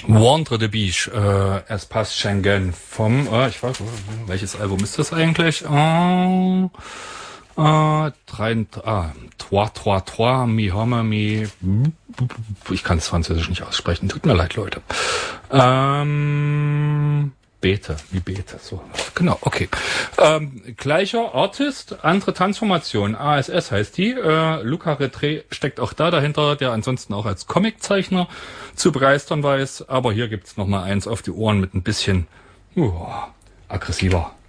Ventre de Biche, Espace Schengen vom, ich weiß, welches Album ist das eigentlich? Trois, mi homme, mi, ich kann es Französisch nicht aussprechen, tut mir leid, Leute. Bete, so, genau, okay. Gleicher Artist, andere Transformation, ASS heißt die, Luca Retré steckt auch da dahinter, der ansonsten auch als Comiczeichner zu begeistern weiß, aber hier gibt's noch mal eins auf die Ohren mit ein bisschen aggressiver